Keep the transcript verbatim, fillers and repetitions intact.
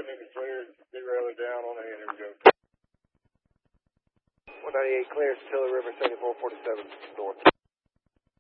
ninety-eight cleared, derailleur down on A, here we go. one ninety-eight clear, Satilla River, seventy-four forty-seven north.